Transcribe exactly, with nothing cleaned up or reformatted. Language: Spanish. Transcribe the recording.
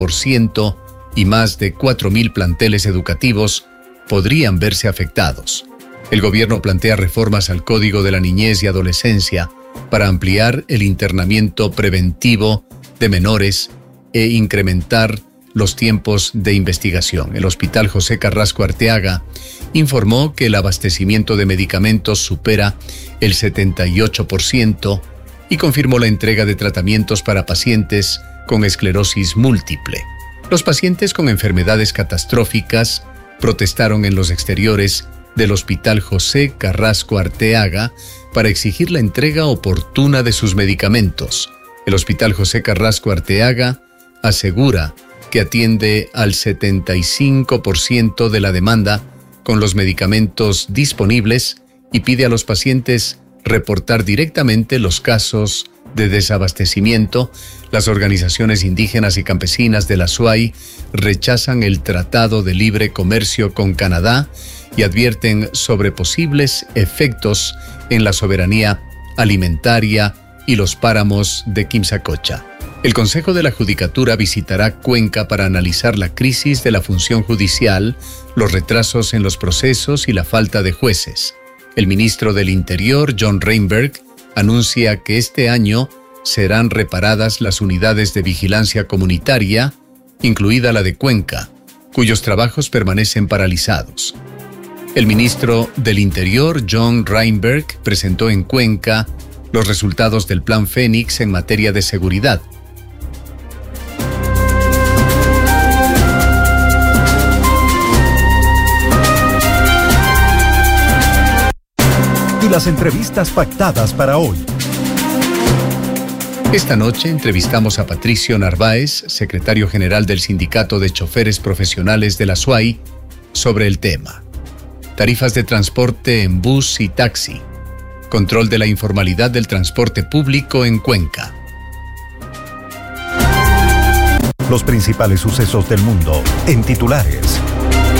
por ciento y más de cuatro mil planteles educativos podrían verse afectados. El gobierno plantea reformas al Código de la Niñez y Adolescencia para ampliar el internamiento preventivo de menores e incrementar los tiempos de investigación. El Hospital José Carrasco Arteaga informó que el abastecimiento de medicamentos supera el setenta y ocho por ciento y confirmó la entrega de tratamientos para pacientes con esclerosis múltiple. Los pacientes con enfermedades catastróficas protestaron en los exteriores del Hospital José Carrasco Arteaga para exigir la entrega oportuna de sus medicamentos. El Hospital José Carrasco Arteaga asegura que atiende al setenta y cinco por ciento de la demanda con los medicamentos disponibles y pide a los pacientes reportar directamente los casos de desabastecimiento. Las organizaciones indígenas y campesinas de la S U A Y rechazan el Tratado de Libre Comercio con Canadá y advierten sobre posibles efectos en la soberanía alimentaria y los páramos de Quimsacocha. El Consejo de la Judicatura visitará Cuenca para analizar la crisis de la función judicial, los retrasos en los procesos y la falta de jueces. El ministro del Interior, John Reinberg, anuncia que este año serán reparadas las unidades de vigilancia comunitaria, incluida la de Cuenca, cuyos trabajos permanecen paralizados. El ministro del Interior, John Reinberg, presentó en Cuenca los resultados del Plan Fénix en materia de seguridad. Y las entrevistas pactadas para hoy. Esta noche entrevistamos a Patricio Narváez, secretario general del Sindicato de Choferes Profesionales de la S U A Y, sobre el tema: tarifas de transporte en bus y taxi, control de la informalidad del transporte público en Cuenca. Los principales sucesos del mundo en titulares.